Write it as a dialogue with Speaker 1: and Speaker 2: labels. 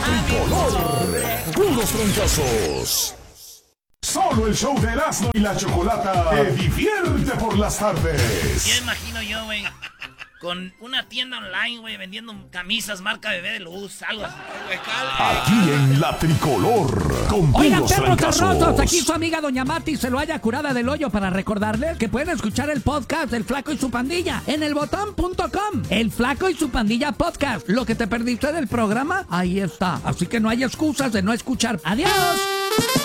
Speaker 1: tricolor. Puros trancazos. Solo el show de Erasmo y la Chocolata te divierte por las tardes.
Speaker 2: Ya imagino yo, güey, con una tienda online, güey, vendiendo camisas marca Bebé de Luz, algo así.
Speaker 1: Aquí en la tricolor, con
Speaker 3: Oigan,
Speaker 1: puros
Speaker 3: perros
Speaker 1: trancazos.
Speaker 3: terrosos, aquí su amiga Doña Mati se lo haya curada del hoyo para recordarles que pueden escuchar el podcast del Flaco y su Pandilla en elbotón.com. El Flaco y su Pandilla podcast. Lo que te perdiste del programa, ahí está. Así que no hay excusas de no escuchar. ¡Adiós!